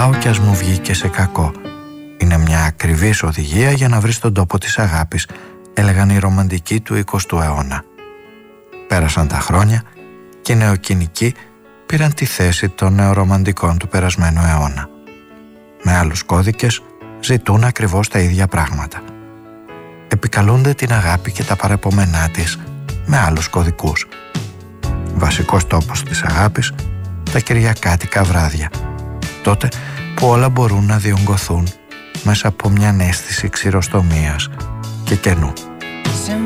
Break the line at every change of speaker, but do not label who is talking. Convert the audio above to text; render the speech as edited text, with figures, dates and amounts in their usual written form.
αγαπάω κι ας μου βγει και σε κακό. Είναι μια ακριβής οδηγία για να βρεις τον τόπο της αγάπης, έλεγαν οι ρομαντικοί του 20ου αιώνα. Πέρασαν τα χρόνια και οι νεοκοινικοί πήραν τη θέση των νεορομαντικών του περασμένου αιώνα. Με άλλους κώδικες ζητούν ακριβώς τα ίδια πράγματα. Επικαλούνται την αγάπη και τα παρεπόμενά της με άλλους κωδικούς. Βασικός τόπος της αγάπης, τα κυριακάτικα βράδια, τότε που όλα μπορούν να διονγκωθούν μέσα από μια αίσθηση ξηροστομίας και κενού.